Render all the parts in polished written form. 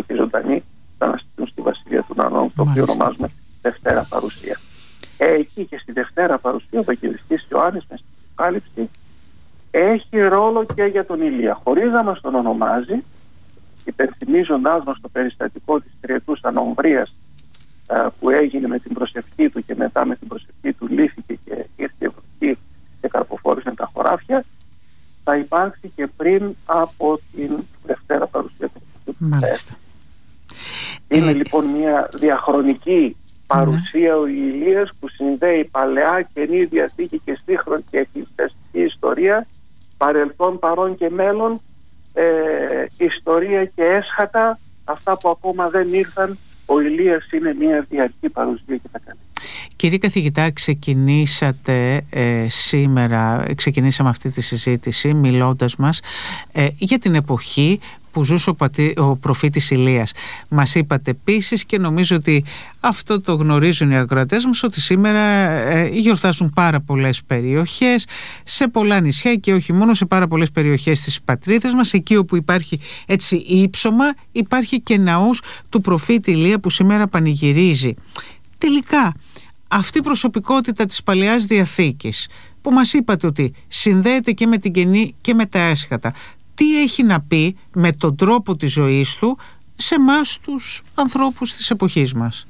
και ζωντανοί θα αναστηθούν στη Βασιλεία των Ανών, το οποίο ονομάζουμε Δευτέρα Παρουσία. Εκεί και στη Δευτέρα Παρουσία ο Ευαγγελιστής Ιωάννης με στην Αποκάλυψη έχει ρόλο και για τον Ηλία, χωρίς να μας τον ονομάζει, υπενθυμίζοντάς μας το περιστατικό της τριετούς ανομβρίας που έγινε με την προσευχή του και μετά με την προσευχή του λύθηκε και ήρθε η βροχή και καρποφόρησε τα χωράφια. Θα υπάρξει και πριν από την Δευτέρα Παρουσία του Χριστού. Είναι λοιπόν μια διαχρονική παρουσία ο Ηλίας που συνδέει παλαιά, Καινή Διαθήκη και σύγχρονη και εκκλησιαστική ιστορία, παρελθόν, παρόν και μέλλον, ιστορία και έσχατα, αυτά που ακόμα δεν ήρθαν. Ο Ηλίας είναι μια διαρκή παρουσία και θα κάνει. Κύριε καθηγητά, ξεκινήσαμε αυτή τη συζήτηση μιλώντας μας για την εποχή που ζούσε ο προφήτης Ηλίας. Μας είπατε επίσης, και νομίζω ότι αυτό το γνωρίζουν οι ακροατές μας, ότι σήμερα γιορτάζουν πάρα πολλές περιοχές, σε πολλά νησιά και όχι μόνο, σε πάρα πολλές περιοχές της πατρίδας μας. Εκεί όπου υπάρχει έτσι ύψωμα, υπάρχει και ναός του προφήτη Ηλία που σήμερα πανηγυρίζει. Τελικά, αυτή η προσωπικότητα της Παλαιάς Διαθήκης που μας είπατε ότι συνδέεται και με την Καινή και με τα έσχατα, τι έχει να πει με τον τρόπο της ζωής του σε εμάς τους ανθρώπους της εποχής μας?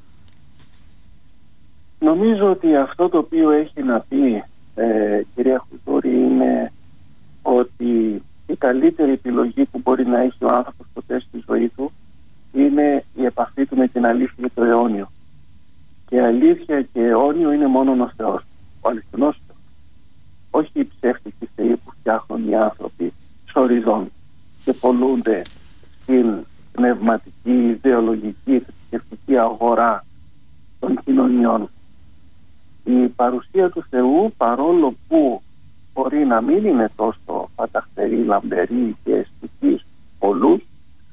Νομίζω ότι αυτό το οποίο έχει να πει, κυρία Χουζούρη, είναι ότι η καλύτερη επιλογή που μπορεί να έχει ο άνθρωπος ποτέ στη ζωή του είναι η επαφή του με την αλήθεια και το αιώνιο. Και αλήθεια και αιώνιο είναι μόνο ο Θεός, ο αληθινός Θεός. Όχι οι ψεύτικοι θεοί που φτιάχνουν οι άνθρωποι σοριδών και πολλούνται στην πνευματική, ιδεολογική, θρησκευτική αγορά των κοινωνιών. Η παρουσία του Θεού, παρόλο που μπορεί να μην είναι τόσο φανταχτερή, λαμπερή και αισθητή πολλούς,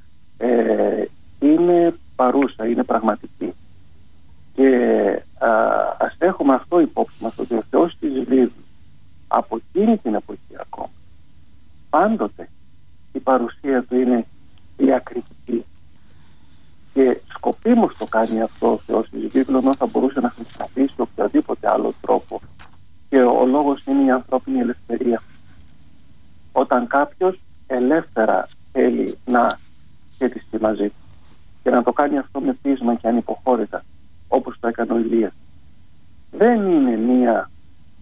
είναι παρούσα, είναι πραγματική. Και ας έχουμε αυτό υπόψη μας, ότι ο Θεός της Βίβλου από εκείνη την εποχή ακόμα, πάντοτε η παρουσία του είναι διακριτική. Και σκοπίμως το κάνει αυτό ο Θεός της Βίβλου, ενώ θα μπορούσε να χρησιμοποιήσει οποιοδήποτε άλλο τρόπο. Και ο λόγος είναι η ανθρώπινη ελευθερία. Όταν κάποιος ελεύθερα θέλει να σχετιστεί μαζί του και να το κάνει αυτό με πείσμα και ανυποχώρητα, όπως το έκανε ο Ηλίας, δεν είναι μία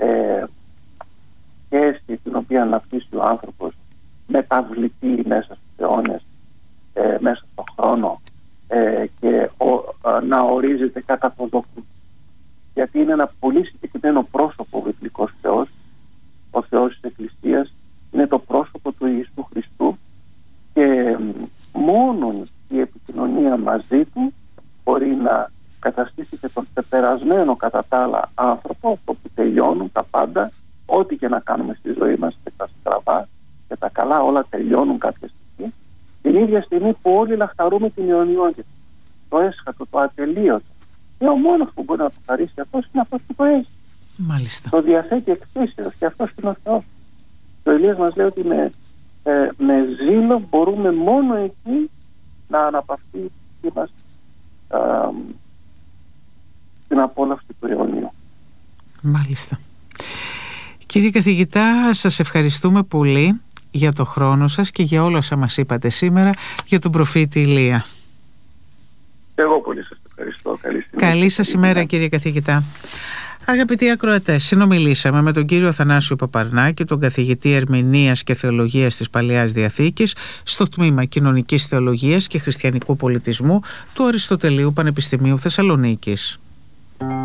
σχέση την οποία αναπτύσσει ο άνθρωπος μεταβλητή μέσα στους αιώνες, μέσα στον χρόνο, και να ορίζεται κατά το δόκου. Γιατί είναι ένα πολύ συγκεκριμένο πρόσωπο ο βιβλικός Θεός. Ο Θεός της Εκκλησίας είναι το πρόσωπο του Ιησού Χριστού και μόνον η επικοινωνία μαζί του μπορεί να καταστήσει και τον πεπερασμένο κατά τα άλλα άνθρωπο, αυτό που τελειώνουν τα πάντα, ό,τι και να κάνουμε στη ζωή μας, και τα στραβά και τα καλά όλα τελειώνουν κάποια στιγμή, την ίδια στιγμή που όλοι λαχταρούμε την αιωνιότητα, το έσχατο, το ατελείωτο. Και ο μόνος που μπορεί να το χαρίσει αυτός είναι αυτός που το έχει. Μάλιστα. Το διαθέτει εκφύσεως και αυτός είναι ο Θεός. Το Ηλίας μας λέει ότι με ζήλο μπορούμε μόνο εκεί να αναπαυθεί μας την απόλαυση του αιωνίου. Μάλιστα. Κύριε καθηγητά, σας ευχαριστούμε πολύ για το χρόνο σας και για όλα όσα μας είπατε σήμερα για τον προφήτη Ηλία. Εγώ πολύ σας ευχαριστώ. Καλή σας ημέρα, κύριε καθηγητά. Αγαπητοί ακροατές, συνομιλήσαμε με τον κύριο Αθανάσιο Παπαρνάκη, τον καθηγητή Ερμηνείας και Θεολογίας της Παλαιάς Διαθήκης στο τμήμα Κοινωνικής Θεολογίας και Χριστιανικού Πολιτισμού του Αριστοτελείου Πανεπιστημίου Θεσσαλονίκης.